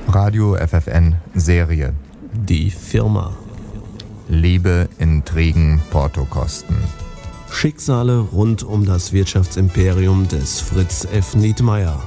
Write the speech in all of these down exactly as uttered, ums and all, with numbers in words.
Radio F F N Serie. Die Firma. Liebe, Intrigen, Portokosten. Schicksale rund um das Wirtschaftsimperium des Fritz F. Nietmeyer.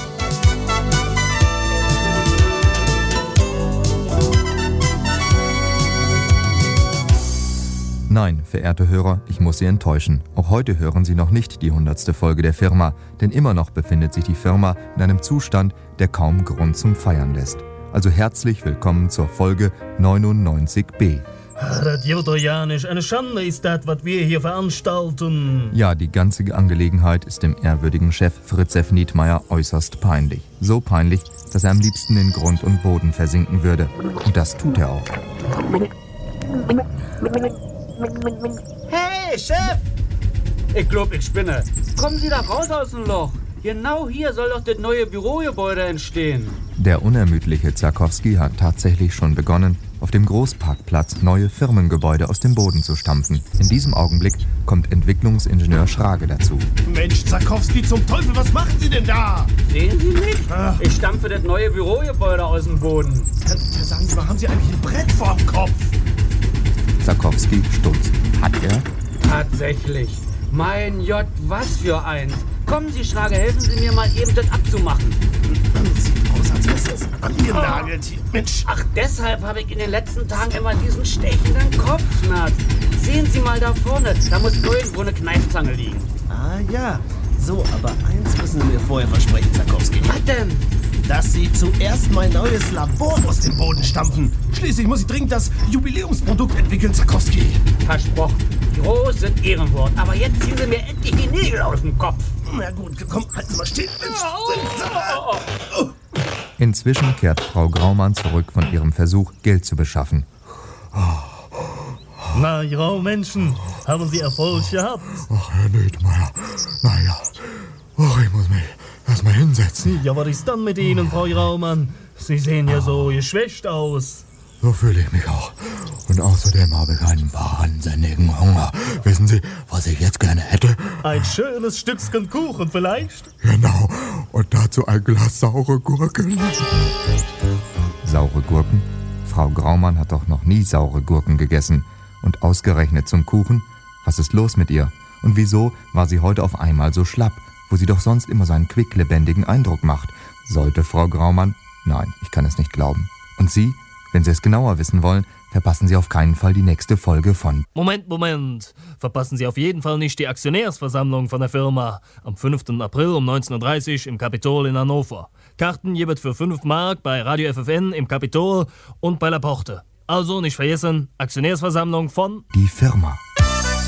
Nein, verehrte Hörer, ich muss Sie enttäuschen. Auch heute hören Sie noch nicht die hundertste Folge der Firma, denn immer noch befindet sich die Firma in einem Zustand, der kaum Grund zum Feiern lässt. Also herzlich willkommen zur Folge neunundneunzig b. Das geht doch ja nicht. Eine Schande ist das, was wir hier veranstalten. Ja, die ganze Angelegenheit ist dem ehrwürdigen Chef Fritz F. Nietmeyer äußerst peinlich. So peinlich, dass er am liebsten in Grund und Boden versinken würde. Und das tut er auch. Hey, Chef! Ich glaub, ich spinne. Kommen Sie da raus aus dem Loch. Genau hier soll doch das neue Bürogebäude entstehen. Der unermüdliche Zarkowski hat tatsächlich schon begonnen, auf dem Großparkplatz neue Firmengebäude aus dem Boden zu stampfen. In diesem Augenblick kommt Entwicklungsingenieur Schrage dazu. Mensch, Zarkowski, zum Teufel, was machen Sie denn da? Sehen Sie mich? Ach. Ich stampfe das neue Bürogebäude aus dem Boden. Ja, sagen Sie mal, haben Sie eigentlich ein Brett vorm Kopf? Zarkowski stutzt. Hat er? Tatsächlich. Mein J, was für eins. Kommen Sie, Schrage, helfen Sie mir mal eben das abzumachen. Sieht aus, als wäre es angenagelt hier. Mensch. Ach, deshalb habe ich in den letzten Tagen immer diesen stechenden Kopfschmerz. Sehen Sie mal da vorne, da muss irgendwo eine Kneifzange liegen. Ah ja, so, aber eins müssen Sie mir vorher versprechen, Zarkowski. Was denn? Dass Sie zuerst mein neues Labor aus dem Boden stampfen. Schließlich muss ich dringend das Jubiläumsprodukt entwickeln, Zarkowski. Versprochen. Großes Ehrenwort. Aber jetzt ziehen Sie mir endlich die Nägel aus dem Kopf. Na gut, komm, halten Sie mal still. Mensch. Oh. Inzwischen kehrt Frau Graumann zurück von ihrem Versuch, Geld zu beschaffen. Na, ja, Menschen, haben Sie Erfolg gehabt? Ach, Herr Nietmeyer, naja, ach, ich muss mich erst mal hinsetzen. Ja, was ist dann mit Ihnen, Frau Graumann? Sie sehen ja so geschwächt aus. So fühle ich mich auch. Und außerdem habe ich einen wahnsinnigen Hunger. Wissen Sie, was ich jetzt gerne hätte? Ein schönes Stückchen Kuchen vielleicht? Genau, und dazu ein Glas saure Gurken. Saure Gurken? Frau Graumann hat doch noch nie saure Gurken gegessen. Und ausgerechnet zum Kuchen? Was ist los mit ihr? Und wieso war sie heute auf einmal so schlapp, wo sie doch sonst immer so einen quicklebendigen Eindruck macht? Sollte Frau Graumann? Nein, ich kann es nicht glauben. Und Sie? Wenn Sie es genauer wissen wollen, verpassen Sie auf keinen Fall die nächste Folge von... Moment, Moment. Verpassen Sie auf jeden Fall nicht die Aktionärsversammlung von der Firma. Am fünften April um neunzehn Uhr dreißig im Kapitol in Hannover. Karten gibt für fünf Mark bei Radio F F N im Kapitol und bei La Porte. Also nicht vergessen, Aktionärsversammlung von... Die Firma.